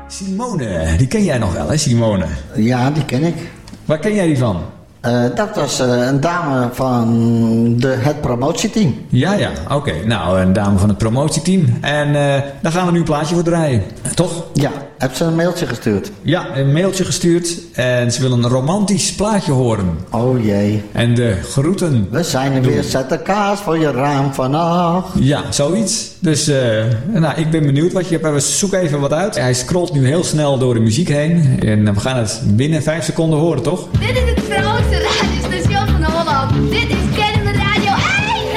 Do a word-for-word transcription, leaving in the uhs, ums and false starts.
Simone, die ken jij nog wel, hè, Simone? Ja, die ken ik. Waar ken jij die van? Uh, dat was uh, een dame van de, het promotieteam. Ja, ja, oké. Okay. Nou, een dame van het promotieteam. En uh, daar gaan we nu een plaatje voor draaien. Toch? Ja, heb ze een mailtje gestuurd? Ja, een mailtje gestuurd. En ze wil een romantisch plaatje horen. Oh jee. En de groeten. We zijn er weer, zet de kaas voor je raam vannacht. Ja, zoiets. Dus uh, nou, ik ben benieuwd wat je hebt. We zoeken even wat uit. Hij scrolt nu heel snel door de muziek heen. En we gaan het binnen vijf seconden horen, toch? Dit is het grootste radiostation van Holland. Dit is